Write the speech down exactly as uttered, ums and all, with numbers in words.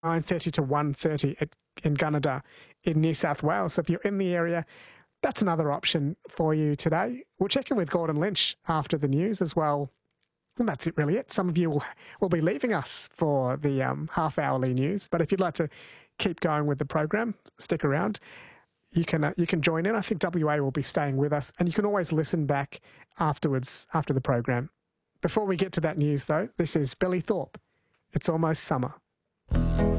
nine thirty to one thirty at, in Gunnedah in New South Wales. So if you're in the area, that's another option for you today. We'll check in with Gordon Lynch after the news as well. And that's it, really it. Some of you will, will be leaving us for the um, half-hourly news, but if you'd like to keep going with the program, stick around. You can uh, you can join in. I think W A will be staying with us, and you can always listen back afterwards after the program. Before we get to that news, though, this is Billy Thorpe. It's almost summer.